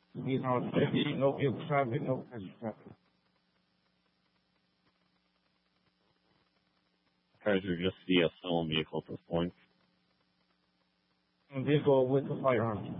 Steady, no ill traffic, no heavy traffic. Cars are just the stolen vehicle at this point. Vehicle with the firearm.